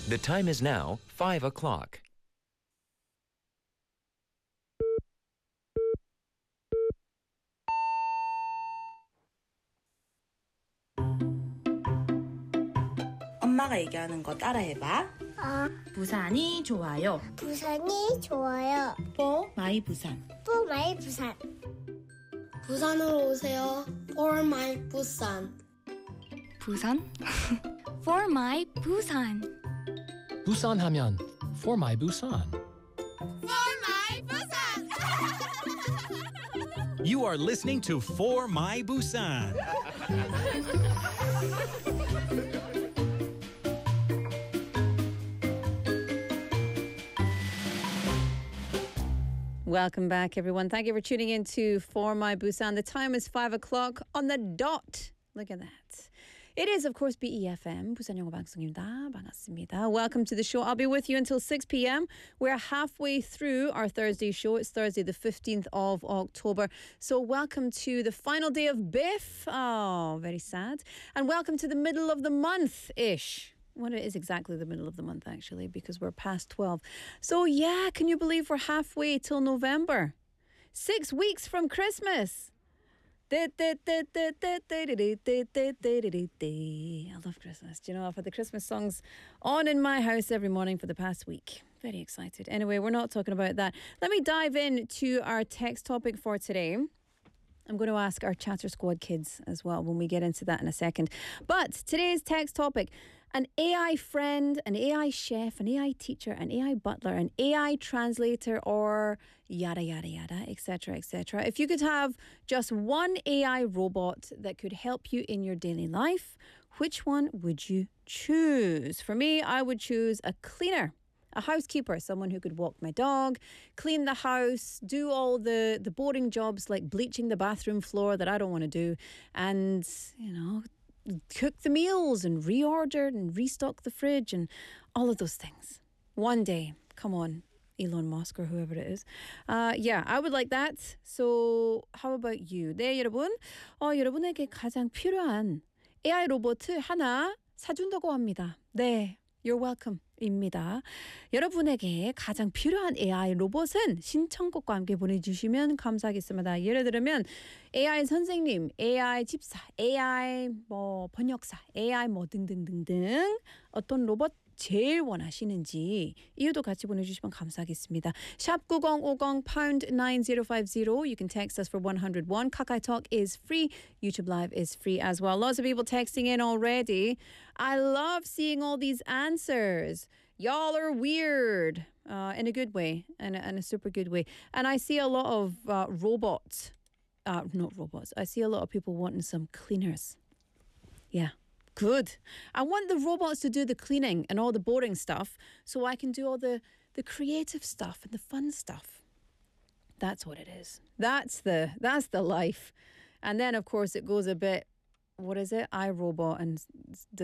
The time is now 5 o'clock. 엄마가 얘기하는 거 따라해봐. 부산이 좋아요. 부산이 좋아요. For my 부산. For my 부산. 부산으로 오세요. For my 부산. 부산? For my Busan. 부산 하면 For my Busan. You are listening to For My Busan. Welcome back, everyone. Thank you for tuning in to For My Busan. The time is 5 o'clock on the dot. Look at that. It is, of course, BEFM, 부산 영어 방송입니다. 반갑습니다. Welcome to the show. I'll be with you until 6 p.m. We're halfway through our Thursday show. It's Thursday, the 15th of October. So welcome to the final day of BIF. Oh, very sad. And welcome to the middle of the month-ish. Well, it is exactly the middle of the month, actually, because we're past 12. So, yeah, can you believe we're halfway till November? 6 weeks from Christmas. I love Christmas. Do you know, I've had the Christmas songs on in my house every morning for the past week. Very excited. Anyway, we're not talking about that. Let me dive into our text topic for today. I'm going to ask our Chatter Squad kids as well when we get into that in a second. But today's text topic, an AI friend, an AI chef, an AI teacher, an AI butler, an AI translator, or yada, yada, yada, etc., etc. If you could have just one AI robot that could help you in your daily life, which one would you choose? For me, I would choose a cleaner. A housekeeper, someone who could walk my dog, clean the house, do all the boring jobs like bleaching the bathroom floor that I don't want to do, and, you know, cook the meals and reorder and restock the fridge and all of those things. One day, come on, Elon Musk or whoever it is. Yeah, I would like that. So how about you? 네, 여러분. 여러분에게 가장 필요한 AI 로봇 하나 사준다고 합니다. 네, you're welcome. 입니다. 여러분에게 가장 필요한 AI 로봇은 신청곡과 함께 보내주시면 감사하겠습니다. 예를 들면 AI 선생님, AI 집사, AI 번역사, AI 등등등등 어떤 로봇 제일 원하시는지 이유도 같이 보내주시면 감사하겠습니다. 샵 9050 pound 9050. You can text us for 101. KakaoTalk is free. YouTube Live is free as well. Lots of people texting in already. I love seeing all these answers. Y'all are weird in a good way and a super good way. And I see a lot of robots. Not robots. I see a lot of people wanting some cleaners. Yeah. Good. I want the robots to do the cleaning and all the boring stuff so I can do all the creative stuff and the fun stuff. That's what it is. That's the life. And then, of course, it goes a bit, what is it? iRobot and